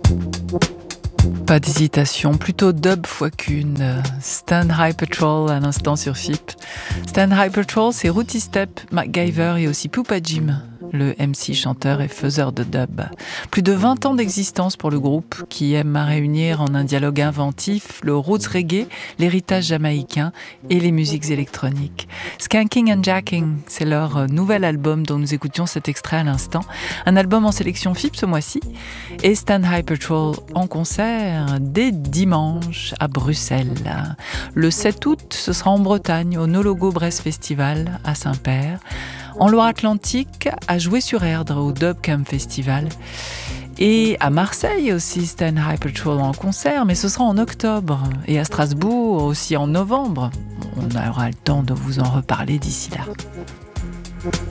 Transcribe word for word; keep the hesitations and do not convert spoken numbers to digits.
Pas d'hésitation, plutôt dub fois qu'une. Stand High Patrol à l'instant sur F I P. Stand High Patrol, c'est Rooty Step, MacGyver et aussi Poupa Jim, le M C, chanteur et faiseur de dub. Plus de vingt ans d'existence pour le groupe qui aime à réunir en un dialogue inventif le roots reggae, l'héritage jamaïcain et les musiques électroniques. Skanking and Jacking, c'est leur nouvel album dont nous écoutions cet extrait à l'instant. Un album en sélection F I P ce mois-ci. Et Stand High Patrol en concert dès dimanche à Bruxelles. Le sept août, ce sera en Bretagne, au No Logo Brest Festival à Saint-Père. En Loire-Atlantique, à Jouer-sur-Erdre au Dub Camp Festival. Et à Marseille aussi, Stand High Patrol en concert, mais ce sera en octobre. Et à Strasbourg aussi en novembre. On aura le temps de vous en reparler d'ici là.